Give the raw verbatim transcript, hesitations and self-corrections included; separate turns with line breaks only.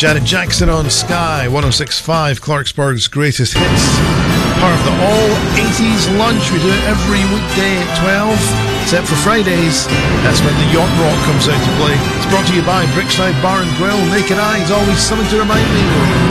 Janet Jackson on Sky one oh six point five, Clarksburg's greatest hits. Part of the all eighties lunch. We do it every weekday at twelve, except for Fridays. That's when the Yacht Rock comes out to play. It's brought to you by Brickside Bar and Grill. Naked Eyes, always something to remind me.